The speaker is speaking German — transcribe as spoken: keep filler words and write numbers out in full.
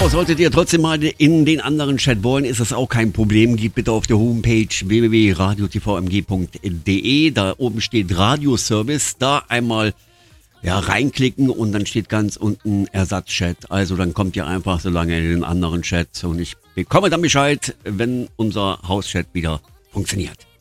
Aber solltet ihr trotzdem mal in den anderen Chat wollen, ist das auch kein Problem. Geht bitte auf der Homepage w w w punkt radio t v m g punkt d e. Da oben steht Radioservice. Da einmal ja, reinklicken und dann steht ganz unten Ersatzchat. Also dann kommt ihr einfach so lange in den anderen Chat und ich bekomme dann Bescheid, wenn unser Hauschat wieder funktioniert.